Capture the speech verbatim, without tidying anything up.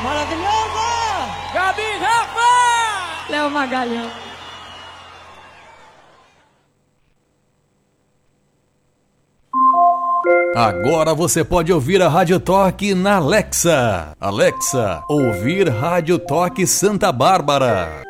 Maravilhosa! Gabi Rafa! Léo Magalhães. Agora você pode ouvir a Rádio Toque na Alexa. Alexa, ouvir Rádio Toque Santa Bárbara.